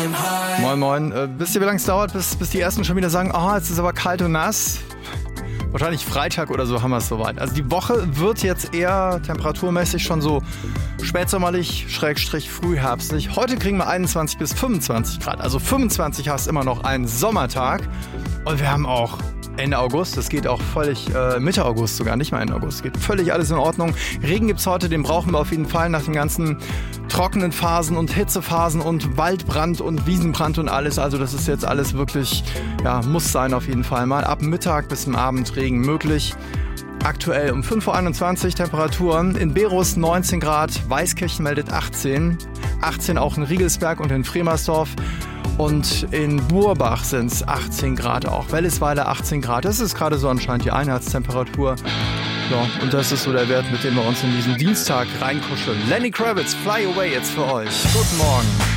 Moin, moin. Wisst ihr, wie lange es dauert, bis die Ersten schon wieder sagen, es ist aber kalt und nass? Wahrscheinlich Freitag oder so haben wir es soweit. Also die Woche wird jetzt eher temperaturmäßig schon so spätsommerlich, frühherbstlich. Heute kriegen wir 21 bis 25 Grad. Also 25 hast immer noch einen Sommertag. Und wir haben auch Ende August, das geht auch völlig, Mitte August sogar, nicht mal Ende August, geht völlig alles in Ordnung. Regen gibt's heute, den brauchen wir auf jeden Fall nach den ganzen trockenen Phasen und Hitzephasen und Waldbrand und Wiesenbrand und alles. Also das ist jetzt alles wirklich, muss sein auf jeden Fall mal. Ab Mittag bis zum Abend Regen möglich. Aktuell um 5.21 Uhr Temperaturen. In Berus 19 Grad, Weißkirchen meldet 18. 18 auch in Riegelsberg und in Fremersdorf. Und in Burbach sind es 18 Grad auch. Wellisweiler 18 Grad. Das ist gerade so anscheinend die Einheitstemperatur. Ja, und das ist so der Wert, mit dem wir uns in diesen Dienstag reinkuscheln. Lenny Kravitz, Fly Away jetzt für euch. Guten Morgen.